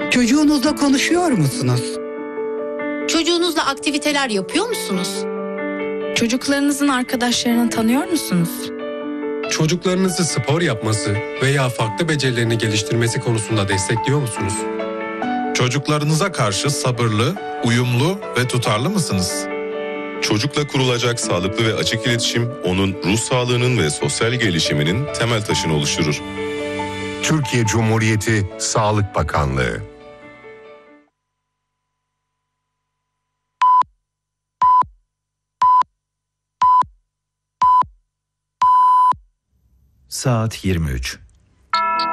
Çocuğunuzla konuşuyor musunuz? Çocuğunuzla aktiviteler yapıyor musunuz? Çocuklarınızın arkadaşlarını tanıyor musunuz? Çocuklarınızı spor yapması veya farklı becerilerini geliştirmesi konusunda destekliyor musunuz? Çocuklarınıza karşı sabırlı, uyumlu ve tutarlı mısınız? Çocukla kurulacak sağlıklı ve açık iletişim onun ruh sağlığının ve sosyal gelişiminin temel taşını oluşturur. Türkiye Cumhuriyeti Sağlık Bakanlığı. Saat 23.